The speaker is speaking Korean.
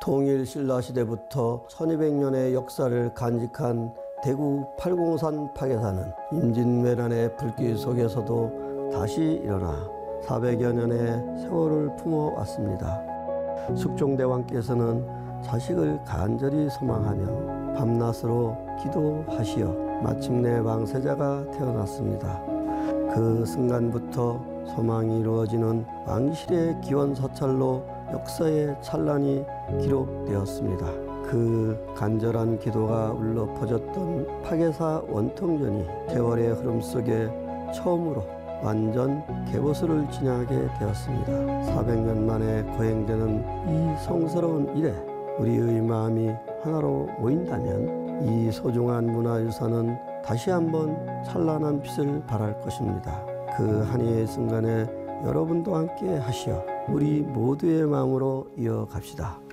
통일신라시대부터 1200년의 역사를 간직한 대구 팔공산 파괴사는 임진왜란의 불길 속에서도 다시 일어나 400여 년의 세월을 품어왔습니다. 숙종대왕께서는 자식을 간절히 소망하며 밤낮으로 기도하시어 마침내 왕세자가 태어났습니다. 그 순간부터 소망이 이루어지는 왕실의 기원사찰로 역사의 찬란이 기록되었습니다. 그 간절한 기도가 울려 퍼졌던 파괴사 원통전이 세월의 흐름 속에 처음으로 완전 개보수를 지나게 되었습니다. 400년 만에 거행되는 이 성스러운 일에 우리의 마음이 하나로 모인다면 이 소중한 문화유산은 다시 한번 찬란한 빛을 발할 것입니다. 그 한해의 순간에 여러분도 함께 하시어 우리 모두의 마음으로 이어갑시다.